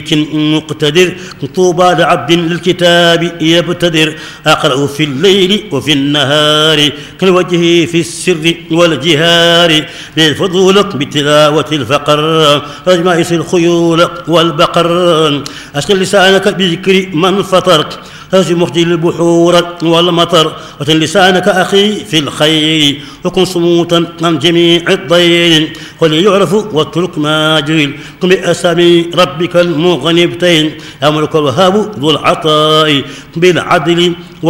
مقتدر طوبى لعبد للكتاب يبتدر أقرأ في الليل وفي النهار كالوجه في السر والجهار بالفضول بتلاوة الفقر أجمائس الخيول والبقر أشغل لسانك بذكر من فطر هز مخجل البحور والمطر وتن لسانك أخي في الخير وكن صموتا عن جميع الضير قل يعرف واترك ما جهل قم بأسامي ربك المغنبتين أمرك الوهاب ذو العطاء بالعدل